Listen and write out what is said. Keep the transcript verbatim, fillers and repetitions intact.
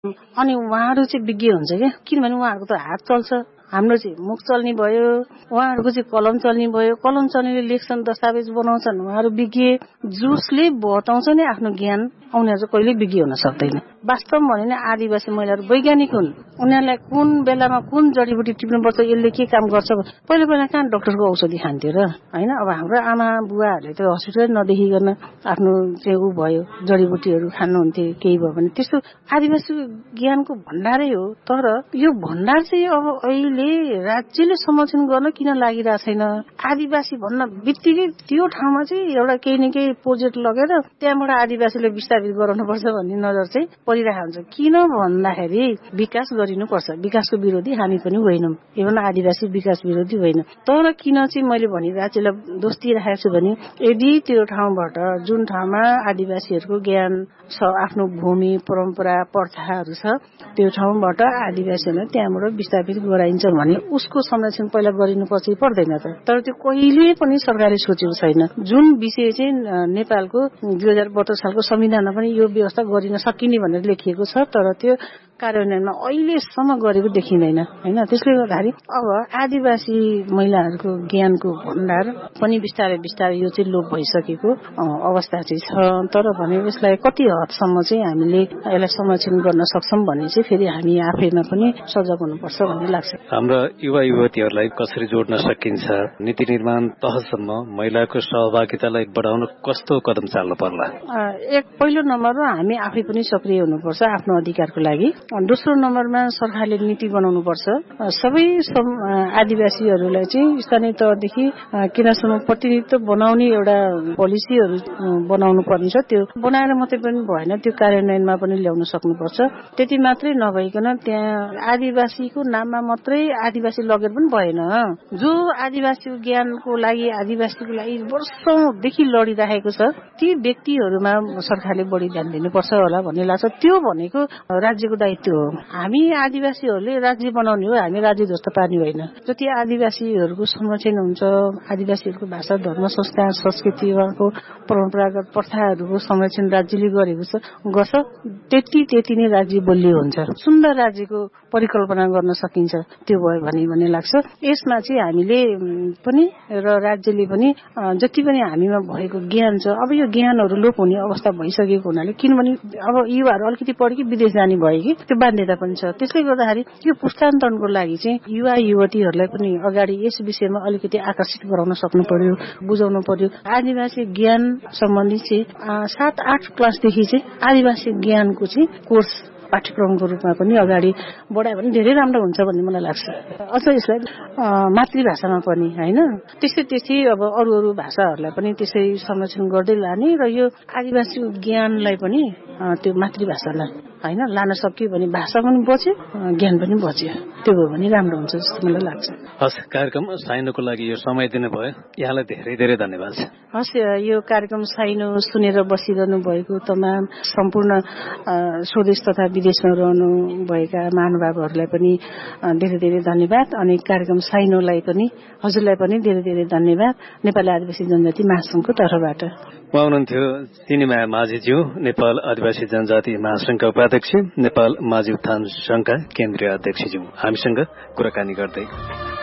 अनि उहाँहरू चाहिँ विज्ञ हुन्छ क्या, किनभने उहाँहरूको त हात चल्छ, हाम्रो चाहिँ मुख चल्ने भयो, उहाँहरूको चाहिँ कलम चल्ने भयो। कलम चल्नेले लेख्छन्, दस्तावेज बनाउँछन्, उहाँहरू विज्ञ। जसले बताउँछ नि आफ्नो ज्ञान, उनीहरू चाहिँ कहिल्यै विज्ञ हुन सक्दैन। वास्तवमा भने नि आदिवासी महिलाहरू वैज्ञानिक हुन्। उनीहरूलाई कुन बेलामा कुन जडीबुटी टिप्नुपर्छ, यसले के काम गर्छ, पहिला पहिला कहाँ डाक्टरको औषधि खान्थ्यो र होइन। अब हाम्रो आमा बुवाहरूले त हस्पिटल नदेखिकन आफ्नो चाहिँ ऊ भयो, जडीबुटीहरू खानुहुन्थ्यो, केही भयो भने। त्यस्तो आदिवासी ज्ञानको भण्डारै हो। तर यो भण्डार चाहिँ अब अहिले राज्यले संरक्षण गर्न किन लागिरहेको छैन? आदिवासी भन्न बित्तिकै त्यो ठाउँमा चाहिँ एउटा केही न केही प्रोजेक्ट लगेर त्यहाँबाट आदिवासीले विस्थापित गराउनुपर्छ भन्ने नजर चाहिँ परिरहेको हुन्छ। किन भन्दाखेरि विकास गरिनुपर्छ। विकासको विरोधी हामी पनि होइनौँ, एवं आदिवासी विकास विरोधी होइन। तर किन चाहिँ मैले भने राज्यलाई दोष दिइरहेको छु भने, यदि त्यो ठाउँबाट जुन ठाउँमा आदिवासीहरूको ज्ञान छ, आफ्नो भूमि परम्परा प्रथाहरू छ, त्यो ठाउँबाट आदिवासीहरूलाई त्यहाँबाट विस्थापित गराइन्छ भने उसको संरक्षण पहिला गरिनुपर्छ कि पर्दैन त? तर त्यो कहिले पनि सरकारले सोचेको छैन। जुन विषय चाहिँ नेपालको दुई हजार बहत्तर सालको संविधानमा पनि यो व्यवस्था गरिन सकिने भनेर लेखिएको छ, तर त्यो कार्यान्वयनमा अहिलेसम्म गरेको देखिँदैन होइन। त्यसले गर्दाखेरि अब आदिवासी महिलाहरूको ज्ञानको भण्डार पनि बिस्तारै बिस्तारै यो चाहिँ लोप भइसकेको अवस्था चाहिँ छ। तर भने यसलाई कति हदसम्म चाहिँ हामीले यसलाई संरक्षण गर्न सक्छौँ भन्ने चाहिँ फेरि हामी आफैमा पनि सजग हुनुपर्छ भन्ने लाग्छ। हाम्रा युवा युवतीहरूलाई कसरी जोड्न सकिन्छ? नीति निर्माण तहसम्म महिलाको सहभागितालाई बढाउन कस्तो कदम चाल्नु पर्ला? एक पहिलो नम्बरमा हामी आफै पनि सक्रिय हुनुपर्छ आफ्नो अधिकारको लागि। दोस्रो नम्बरमा सरकारले नीति बनाउनु पर्छ। सबै आदिवासीहरूलाई चाहिँ स्थानीय तहदेखि केन्द्रसम्म प्रतिनिधित्व बनाउने एउटा पोलिसीहरू बनाउनु पर्ने छ। त्यो बनाएर मात्रै पनि भएन, त्यो कार्यान्वयनमा पनि ल्याउन सक्नुपर्छ। त्यति मात्रै नभइकन त्यहाँ आदिवासीको नाममा मात्रै आदिवासी लगेर पनि भएन। जो आदिवासीको ज्ञानको लागि, आदिवासीको लागि वर्षौंदेखि लडिरहेको छ, ती व्यक्तिहरूमा सरकारले बढी ध्यान दिनुपर्छ होला भन्ने लाग्छ। त्यो भनेको राज्यको दायित्व हो। हामी आदिवासीहरूले राज्य बनाउने हो, हामी राज्य जस्तो पार्ने होइन। जति आदिवासीहरूको संरक्षण हुन्छ, आदिवासीहरूको भाषा, धर्म, संस्कार, संस्कृति, उहाँको परम्परागत प्रथाहरूको संरक्षण राज्यले गरेको छ गर्छ, त्यति त्यति नै राज्य बलियो हुन्छ। सुन्दर राज्यको परिकल्पना गर्न सकिन्छ। त्यो भयो भने भन्ने लाग्छ। यसमा चाहिँ हामीले पनि र राज्यले पनि जति पनि हामीमा भएको ज्ञान छ, अब यो ज्ञानहरू लोप हुने अवस्था भइसकेको हुनाले, किनभने अब युवाहरू अलिकति पढ्यो कि विदेश जाने भयो कि त्यो बाध्यता पनि छ। त्यसले गर्दाखेरि यो पुस्तान्तरणको लागि चाहिँ युवा युवतीहरूलाई पनि अगाडि यस विषयमा अलिकति आकर्षित गराउन सक्नु पर्यो, बुझाउनु पर्यो। आदिवासी ज्ञान सम्बन्धी चाहिँ सात आठ क्लासदेखि चाहिँ आदिवासी ज्ञानको चाहिँ कोर्स पाठ्यक्रमको रूपमा पनि अगाडि बढायो भने धेरै राम्रो हुन्छ भन्ने मलाई लाग्छ। अझ यसलाई मातृभाषामा पनि होइन, त्यसै त्यसै अब अरू अरू भाषाहरूलाई पनि त्यसै संरक्षण गर्दै लाने र यो आदिवासी ज्ञानलाई पनि त्यो मातृभाषालाई होइन लान सक्यो भने भाषा पनि बच्यो, ज्ञान पनि बच्यो। त्यो हो भने राम्रो हुन्छ जस्तो मलाई लाग्छ। हस्, कार्यक्रम साइनोको लागि यो समय दिनुभयो, यहाँलाई धेरै धेरै धन्यवाद छ। हस्, यो कार्यक्रम साइनो सुनेर बसिरहनु भएको तमाम सम्पूर्ण स्वदेश तथा विदेशमा रहनु भएका महानुभावहरूलाई पनि धेरै धेरै धन्यवाद। अनि कार्यक्रम साइनोलाई पनि, हजुरलाई पनि धेरै धेरै धन्यवाद नेपाली आदिवासी जनजाति महासंघको तर्फबाट। उहाँ हुनुहुन्थ्यो सिनेमा माझीज्यू, नेपाल आदिवासी जनजाति महासंघका उपाध्यक्ष, नेपाल माझी उत्थान संघका केन्द्रीय अध्यक्षज्यू, हामीसँग कुराकानी गर्दै।